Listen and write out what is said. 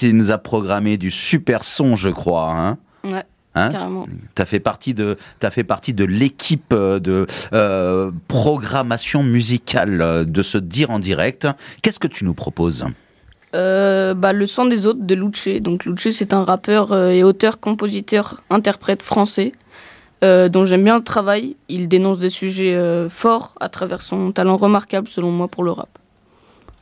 tu nous as programmé du super son, je crois. Hein, Ouais, carrément. T'as fait partie de l'équipe de programmation musicale de ce Dire en direct. Qu'est-ce que tu nous proposes ? Le son des autres de Louche. Donc Louche, c'est un rappeur et auteur, compositeur, interprète français dont j'aime bien le travail. Il dénonce des sujets forts à travers son talent remarquable selon moi pour le rap.